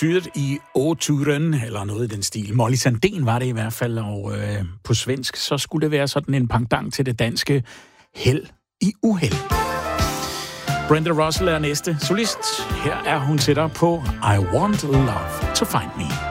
betydet i åturen, eller noget i den stil. Molly Sandén var det i hvert fald, og på svensk, så skulle det være sådan en pendant til det danske held i uheld. Brenda Russell er næste solist. Her er hun til dig på I Want Love to Find Me.